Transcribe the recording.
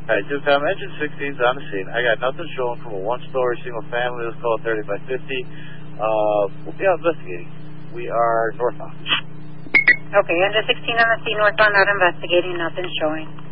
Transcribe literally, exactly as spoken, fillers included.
Alright, two com, engine sixteen's on the scene. I got nothing showing from a one-story single family. Let's call it thirty by fifty. Uh, we'll be out investigating. We are northbound. Okay, engine sixteen on the scene, northbound, out investigating, nothing showing.